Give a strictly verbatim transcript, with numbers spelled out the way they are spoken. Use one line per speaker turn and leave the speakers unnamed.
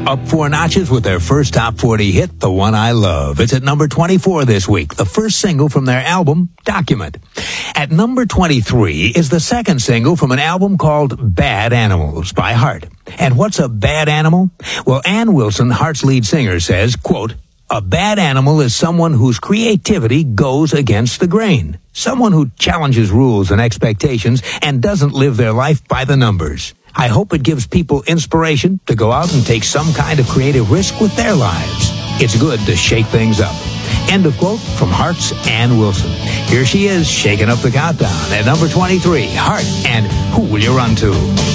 up four notches with their first top forty hit, The One I Love. It's at number twenty-four this week, the first single from their album, Document. At number twenty-three is the second single from an album called Bad Animals by Heart. And what's a bad animal? Well, Ann Wilson, Heart's lead singer, says, quote, "A bad animal is someone whose creativity goes against the grain. Someone who challenges rules and expectations and doesn't live their life by the numbers. I hope it gives people inspiration to go out and take some kind of creative risk with their lives. It's good to shake things up." End of quote from Heart's Ann Wilson. Here she is, shaking up the countdown at number twenty-three, Heart and Who Will You Run To?